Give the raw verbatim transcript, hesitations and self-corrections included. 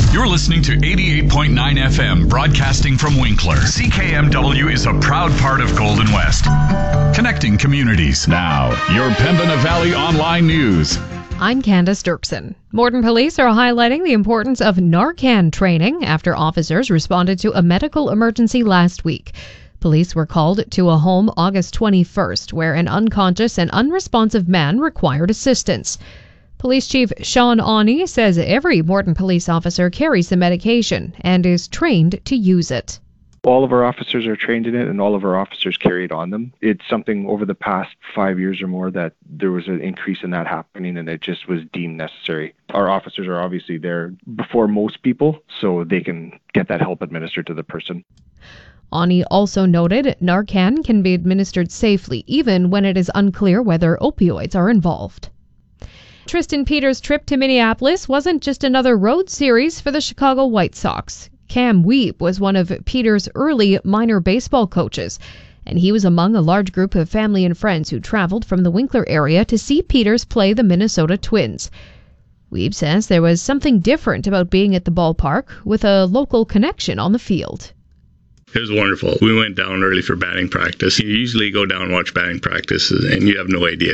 You're listening to eighty-eight point nine F M, broadcasting from Winkler. C K M W is a proud part of Golden West, connecting communities. Now, your Pembina Valley Online News. I'm Candace Dirksen. Morden Police are highlighting the importance of Narcan training after officers responded to a medical emergency last week. Police were called to a home August twenty-first where an unconscious and unresponsive man required assistance. Police Chief Sean Awney says every Morden police officer carries the medication and is trained to use it. All of our officers are trained in it, and all of our officers carry it on them. It's something over the past five years or more that there was an increase in that happening, and it just was deemed necessary. Our officers are obviously there before most people, so they can get that help administered to the person. Awney also noted Narcan can be administered safely, even when it is unclear whether opioids are involved. Tristan Peters' trip to Minneapolis wasn't just another road series for the Chicago White Sox. Cam Weeb was one of Peters' early minor baseball coaches, and he was among a large group of family and friends who traveled from the Winkler area to see Peters play the Minnesota Twins. Weeb says there was something different about being at the ballpark with a local connection on the field. It was wonderful. We went down early for batting practice. You usually go down and watch batting practice, and you have no idea